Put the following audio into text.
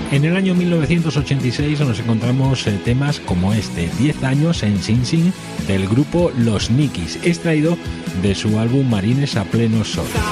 En el año 1986 nos encontramos temas como este, 10 años en Sing Sing, del grupo Los Nikis, extraído de su álbum Marines a pleno sol.